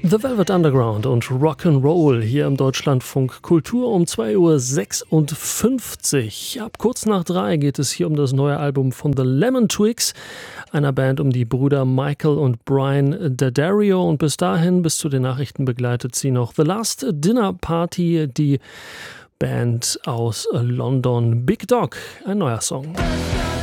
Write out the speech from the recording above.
The Velvet Underground und Rock'n'Roll hier im Deutschlandfunk Kultur um 2:56 Uhr. Ab kurz nach 3 geht es hier um das neue Album von The Lemon Twigs, einer Band um die Brüder Michael und Brian D'Addario. Und bis dahin, bis zu den Nachrichten, begleitet sie noch The Last Dinner Party, die Band aus London. Big Dog, ein neuer Song.